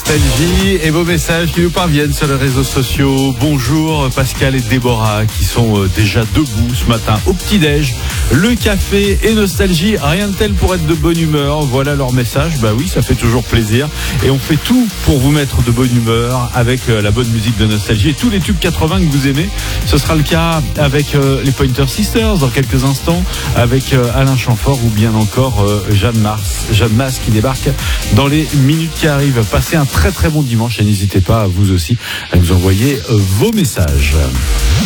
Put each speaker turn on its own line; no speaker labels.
Nostalgie et vos messages qui nous parviennent sur les réseaux sociaux. Bonjour Pascal et Déborah qui sont déjà debout ce matin au petit-déj. Le café et Nostalgie, rien de tel pour être de bonne humeur. Voilà leur message. Bah oui, ça fait toujours plaisir. Et on fait tout pour vous mettre de bonne humeur avec la bonne musique de Nostalgie et tous les tubes 80 que vous aimez. Ce sera le cas avec les Pointer Sisters dans quelques instants, avec Alain Chamfort ou bien encore Jeanne Masse qui débarque dans les minutes qui arrivent. Passez un très très bon dimanche et n'hésitez pas, vous aussi, à nous envoyer vos messages.